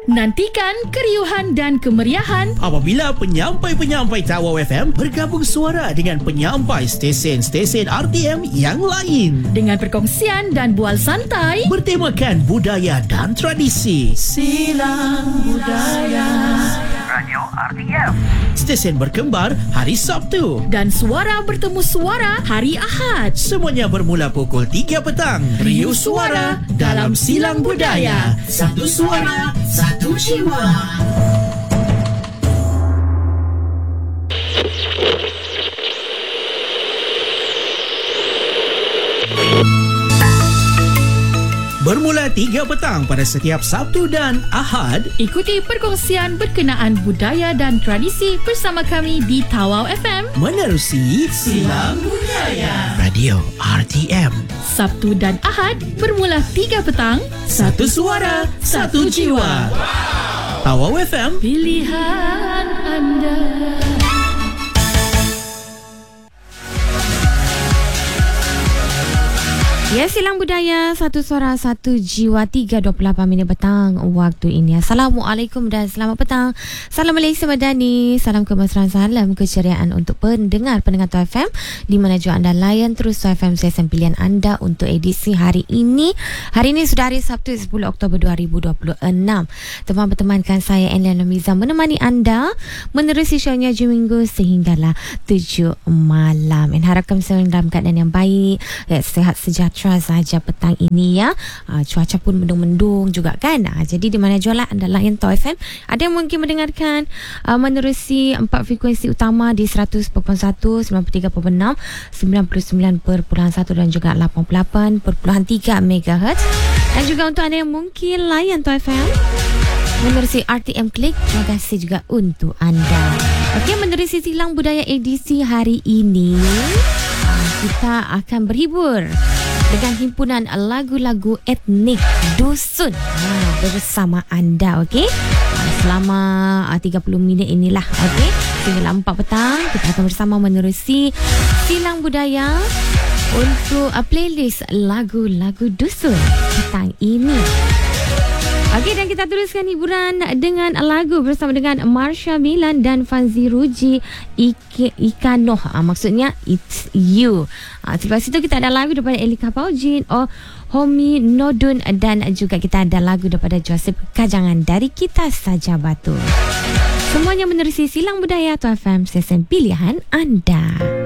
Nantikan keriuhan dan kemeriahan apabila penyampai-penyampai Tawau FM bergabung suara dengan penyampai stesen-stesen RTM yang lain dengan perkongsian dan bual santai bertemakan budaya dan tradisi. Silang Budaya Radio RTM. Stesen berkembar hari Sabtu dan suara bertemu suara hari Ahad. Semuanya bermula pukul 3 petang. Riuh suara dalam Silang Budaya. Satu suara, satu jiwa. Bermula 3 petang pada setiap Sabtu dan Ahad. Ikuti perkongsian berkenaan budaya dan tradisi bersama kami di Tawau FM. Menerusi Silang Budaya Radio RTM. Sabtu dan Ahad bermula 3 petang. Satu suara, satu jiwa. Tawau FM. Pilihan anda. Ya, Silang Budaya, satu suara, satu jiwa, 3.28 minit petang waktu ini. Assalamualaikum dan selamat petang. Salam Malaysia Madani, salam kemesraan, salam keceriaan untuk pendengar-pendengar Tu FM di mana juga anda layan terus Tu FM stesen pilihan anda untuk edisi hari ini. Hari ini sudah hari Sabtu 10 Oktober 2026. Teman bertemankan saya Enlian Nomiza menemani anda menerusi shownya Minggu sehinggalah 7 malam. Dan harapkan saya dalam keadaan yang baik, sehat sejahtera saja petang ini ya. Cuaca pun mendung-mendung juga kan. Jadi di mana jualan anda layan Tau FM, ada yang mungkin mendengarkan menerusi 4 frekuensi utama di 100.1, 93.6, 99.1 dan juga 88.3 MHz. Dan juga untuk anda yang mungkin layan Tau FM menerusi RTM Klik, terima kasih juga untuk anda. Okey, menerusi Silang Budaya edisi hari ini, kita akan berhibur dengan himpunan lagu-lagu etnik dusun bersama anda. Okey, selama 30 minit inilah. Okey, sehingga 4 petang kita akan bersama menerusi Silang Budaya untuk playlist lagu-lagu dusun petang ini. Okey, dan kita teruskan hiburan dengan lagu bersama dengan Marsha Milan dan Fanzi Ruji Ikanoh. Maksudnya It's You. Selepas itu kita ada lagu daripada Elika Paujin, Homi Nodun, dan juga kita ada lagu daripada Joseph Kajangan dari Kita Saja Batu. Semuanya menerusi Silang Budaya Tu FM, stesen pilihan anda.